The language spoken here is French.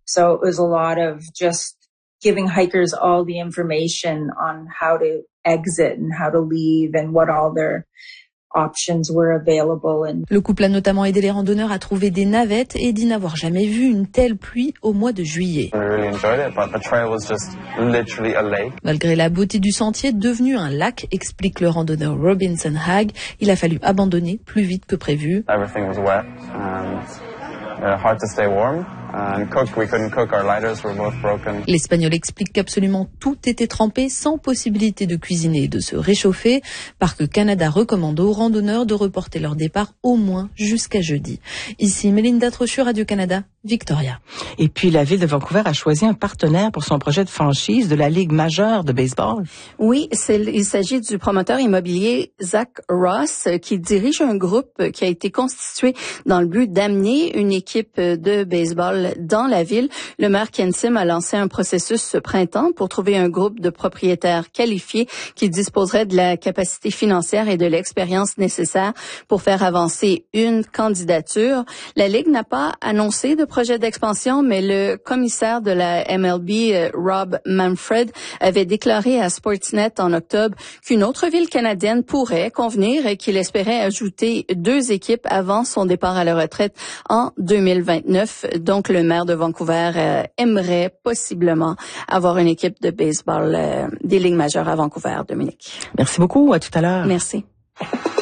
So it was a lot of just giving hikers all the information on how to exit and how to leave and what all their options were available. Le couple a notamment aidé les randonneurs à trouver des navettes et dit n'avoir jamais vu une telle pluie au mois de juillet. Malgré la beauté du sentier, devenu un lac, explique le randonneur Robinson Hagg, il a fallu abandonner plus vite que prévu. L'Espagnol explique qu'absolument tout était trempé sans possibilité de cuisiner et de se réchauffer. Parc Canada recommande aux randonneurs de reporter leur départ au moins jusqu'à jeudi. Ici, Mélinda Trochu, Radio-Canada, Victoria. Et puis, la ville de Vancouver a choisi un partenaire pour son projet de franchise de la Ligue majeure de baseball. Oui, il s'agit du promoteur immobilier Zach Ross qui dirige un groupe qui a été constitué dans le but d'amener une équipe de baseball dans la ville. Le maire Ken Sim a lancé un processus ce printemps pour trouver un groupe de propriétaires qualifiés qui disposerait de la capacité financière et de l'expérience nécessaire pour faire avancer une candidature. La Ligue n'a pas annoncé de projet d'expansion, mais le commissaire de la MLB, Rob Manfred, avait déclaré à Sportsnet en octobre qu'une autre ville canadienne pourrait convenir et qu'il espérait ajouter 2 équipes avant son départ à la retraite en 2029. Donc, le maire de Vancouver aimerait possiblement avoir une équipe de baseball des Ligues majeures à Vancouver, Dominique. Merci beaucoup. À tout à l'heure. Merci.